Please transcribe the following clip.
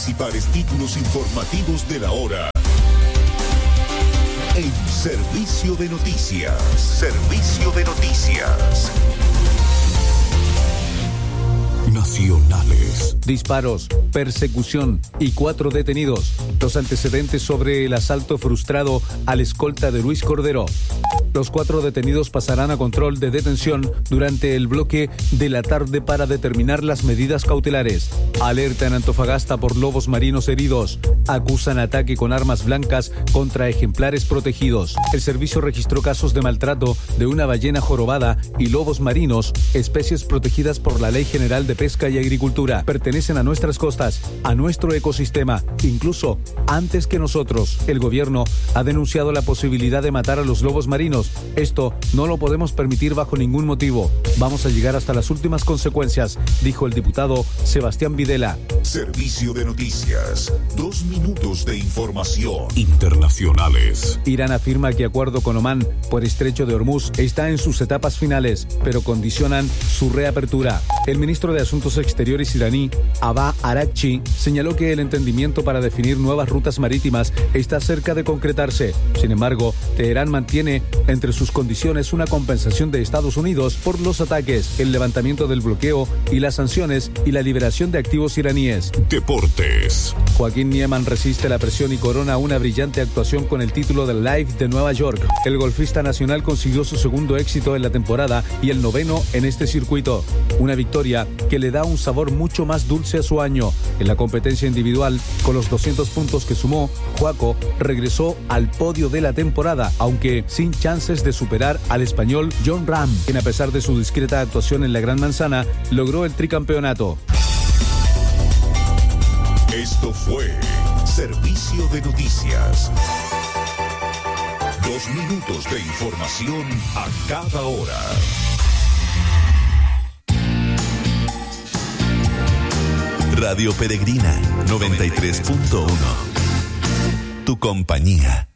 principales títulos informativos de la hora. En Servicio de Noticias. Servicio de Noticias. Nacionales. Disparos, persecución y 4 detenidos. Los antecedentes sobre el asalto frustrado al escolta de Luis Cordero. Los 4 detenidos pasarán a control de detención durante el bloque de la tarde para determinar las medidas cautelares. Alerta en Antofagasta por lobos marinos heridos. Acusan ataque con armas blancas contra ejemplares protegidos. El servicio registró casos de maltrato de una ballena jorobada y lobos marinos, especies protegidas por la Ley General de Pesca y Agricultura. Pertenecen a nuestras costas, a nuestro ecosistema, incluso antes que nosotros. El gobierno ha denunciado la posibilidad de matar a los lobos marinos. Esto no lo podemos permitir bajo ningún motivo. Vamos a llegar hasta las últimas consecuencias, dijo el diputado Sebastián Videla. Servicio de Noticias. 2 minutos de información. Internacionales. Irán afirma que acuerdo con Omán por Estrecho de Hormuz está en sus etapas finales, pero condicionan su reapertura. El ministro de Asuntos Exteriores iraní, Abbas Araghchi, señaló que el entendimiento para definir nuevas rutas marítimas está cerca de concretarse. Sin embargo, Teherán mantiene entre sus condiciones una compensación de Estados Unidos por los ataques, el levantamiento del bloqueo y las sanciones y la liberación de activos iraníes. Deportes. Joaquín Niemann resiste la presión y corona una brillante actuación con el título del Live de Nueva York. El golfista nacional consiguió su segundo éxito en la temporada y el 9º en este circuito. Una victoria que le da un sabor mucho más dulce a su año. En la competencia individual, con los 200 puntos que sumó, Joaco regresó al podio de la temporada, aunque sin chances de superar al español Jon Rahm, quien a pesar de su discreta actuación en la Gran Manzana, logró el tricampeonato. Esto fue Servicio de Noticias. 2 minutos de información a cada hora. Radio Peregrina 93.1. Tu compañía.